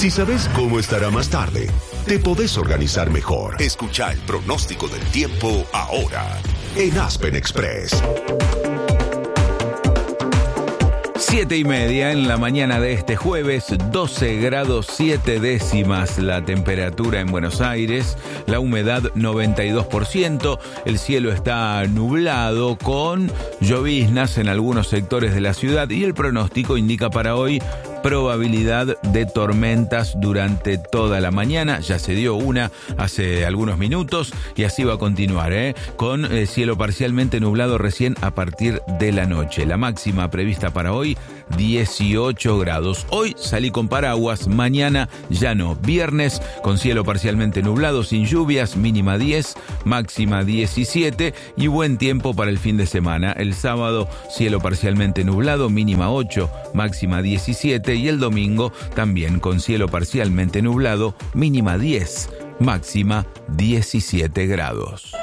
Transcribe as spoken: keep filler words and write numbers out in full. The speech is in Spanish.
Si sabes cómo estará más tarde, te podés organizar mejor. Escucha el pronóstico del tiempo ahora en Aspen Express. Siete y media en la mañana de este jueves, doce grados siete décimas la temperatura en Buenos Aires, la humedad noventa y dos por ciento, el cielo está nublado con lloviznas en algunos sectores de la ciudad y el pronóstico indica para hoy probabilidad de tormentas durante toda la mañana. Ya se dio una hace algunos minutos y así va a continuar, ¿eh? con eh, cielo parcialmente nublado recién a partir de la noche. La máxima prevista para hoy, dieciocho grados. Hoy salí con paraguas, mañana ya no. Viernes con cielo parcialmente nublado, sin lluvias, mínima diez, máxima diecisiete y buen tiempo para el fin de semana. El sábado cielo parcialmente nublado, mínima ocho, máxima diecisiete y el domingo también con cielo parcialmente nublado, mínima diez, máxima diecisiete grados.